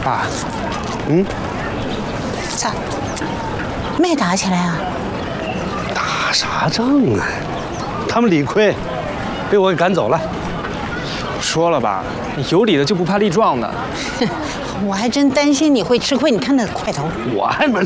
爸， 咋没打起来啊？ 打啥仗啊？他们理亏，被我给赶走了。 说了吧，有理的就不怕力壮的。 我还真担心你会吃亏。你看那块头， 我还没